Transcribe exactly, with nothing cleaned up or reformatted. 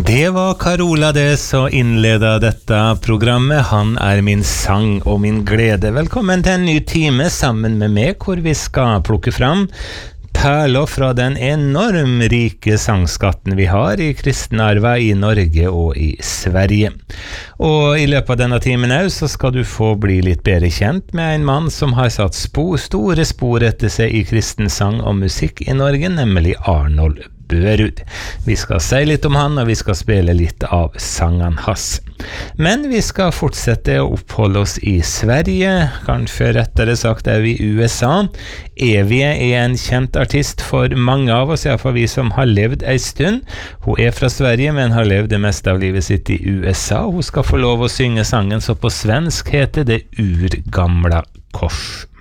Det var Carola det som innleda dette programmet. Han er min sang og min glede. Velkommen til en ny time sammen med meg, hvor vi skal plukke fram perler fra den enorm rike sangskatten vi har i kristenarva i Norge og i Sverige. Og i løpet av denne timen også, så skal du få bli litt bedre kjent med en mann som har satt spor, store spor etter seg i kristen sang og musikk i Norge, nemlig Arnold Børud. Vi skal si litt om han, og vi skal spille litt av sangen hans. Men vi skal fortsette å oppholde oss i Sverige, kanskje rettere sagt er vi i U S A. Evige er en kjent artist for mange av oss, i hvert fall vi som har levd en stund. Hun er fra Sverige, men har levd det meste av livet sitt i U S A. Hun skal få lov å synge sangen, så på svensk heter det Urgamla kors.